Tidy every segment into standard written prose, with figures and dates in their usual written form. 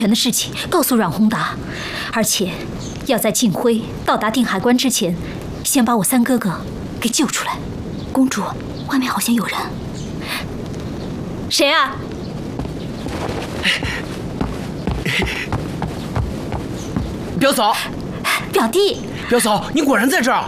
的事情告诉阮宏达，而且要在静辉到达定海关之前，先把我三哥哥给救出来。 公主，外面好像有人。 谁啊？ 表嫂， 表弟， 表嫂，你果然在这儿。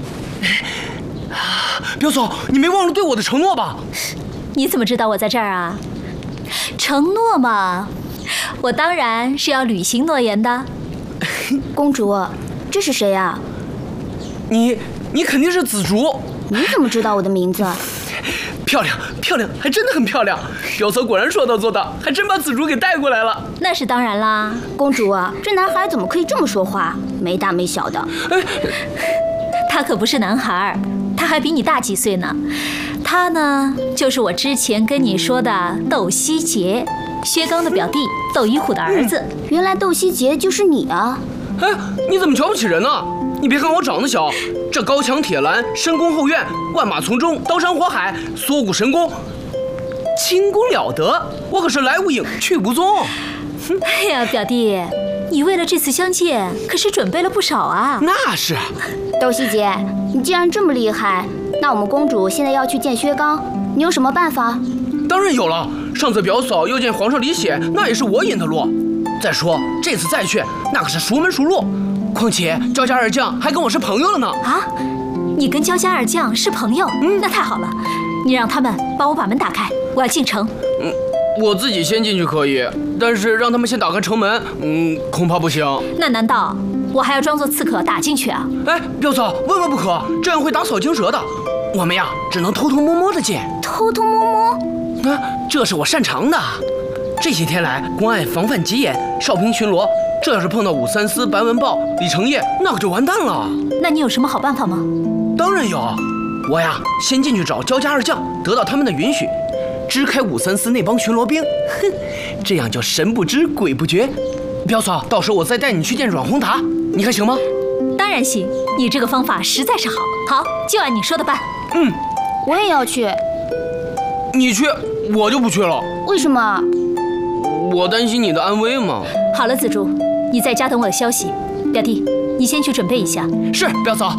表嫂，你没忘了对我的承诺吧？ 你怎么知道我在这儿啊？承诺嘛，我当然是要履行诺言的。 公主，这是谁啊？ 你肯定是紫竹。 你怎么知道我的名字？ 漂亮，漂亮，还真的很漂亮。表嫂果然说到做到，还真把紫竹给带过来了。 那是当然啦。 公主啊，这男孩怎么可以这么说话？没大没小的。 哎， 他可不是男孩，他还比你大几岁呢。他呢，就是我之前跟你说的窦希杰，薛刚的表弟，窦一虎的儿子。 原来窦希杰就是你啊！ 哎，你怎么瞧不起人呢？你别看我长得小，这高墙铁栏、深宫后院、万马丛中、刀山火海、缩骨神功，轻功了得，我可是来无影去无踪。 哎呀，表弟，你为了这次相见，可是准备了不少啊。 那是。 窦希杰，你既然这么厉害，那我们公主现在要去见薛刚，你有什么办法？ 当然有了，上次表嫂要见皇上李显，那也是我引的路。再说这次再去，那可是熟门熟路。况且焦家二将还跟我是朋友了呢。 啊，你跟焦家二将是朋友？那太好了。你让他们帮我把门打开，我要进城。 我自己先进去可以，但是让他们先打开城门，恐怕不行。 那难道我还要装作刺客打进去啊？ 哎，表嫂，万万不可，这样会打草惊蛇的。我们呀，只能偷偷摸摸的进。 偷偷摸摸？ 啊，这是我擅长的。这些天来，关隘防范极严，少平巡逻。这要是碰到武三思、白文豹、李成业，那可就完蛋了。 那你有什么好办法吗？ 当然有，我呀，先进去找焦家二将，得到他们的允许，支开武三思那帮巡逻兵。哼，这样就神不知鬼不觉。表嫂，到时候我再带你去见阮宏达，你看行吗？ 当然行，你这个方法实在是好。好，就按你说的办。 我也要去。 你去，我就不去了。 为什么？ 我担心你的安危嘛。 好了，紫竹，你在家等我的消息。表弟，你先去准备一下。 是，表嫂。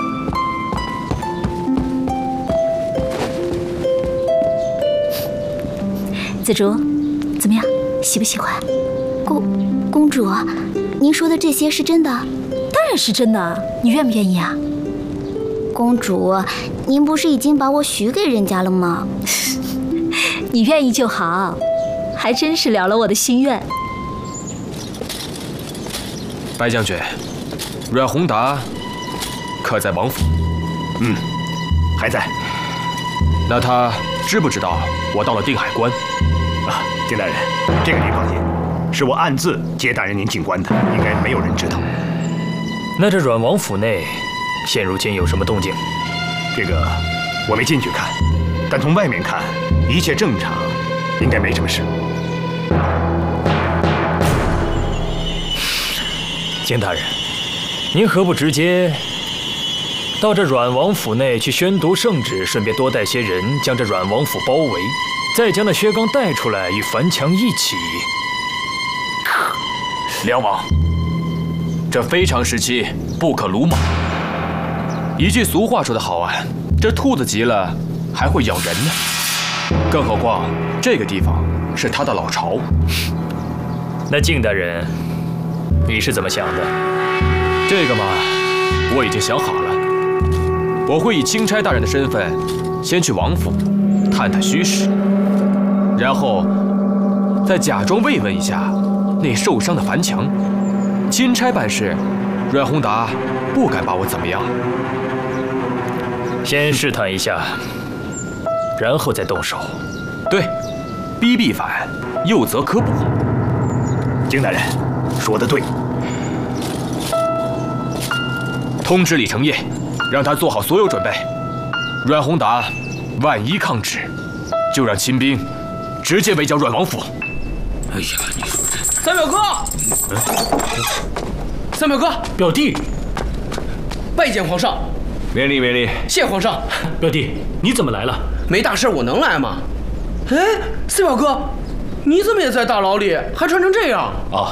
紫竹，怎么样，喜不喜欢？ 公主，您说的这些是真的？ 当然是真的，你愿不愿意啊？ 公主，您不是已经把我许给人家了吗？ 你愿意就好，还真是了了我的心愿。 白将军，阮宏达可在王府？ 还在。 那他知不知道我到了定海关？ 丁大人，这个您放心，是我暗自接大人您进关的，应该没有人知道。 那这阮王府内现如今有什么动静？ 这个我没进去看，但从外面看一切正常，应该没什么事。 金大人，您何不直接到这阮王府内去宣读圣旨，顺便多带些人将这阮王府包围，再将那薛刚带出来与樊强一起？梁王，这非常时期不可鲁莽。一句俗话说得好啊，这兔子急了还会咬人呢。更何况这个地方是他的老巢。那靳大人，你是怎么想的？这个嘛，我已经想好了。我会以钦差大人的身份，先去王府探探虚实，然后再假装慰问一下那受伤的樊强。钦差办事，阮宏达不敢把我怎么样。先试探一下，然后再动手。对，逼必反，右则可补。 金大人说得对。 通知李成业，让他做好所有准备。阮宏达万一抗旨，就让亲兵直接围剿阮王府。 哎呀，你说这三表哥，三表哥， 表弟， 拜见皇上。 免礼免礼。 谢皇上。 表弟，你怎么来了？ 没大事，我能来吗？哎，四表哥， 你怎么也在大牢里，还穿成这样？ 啊，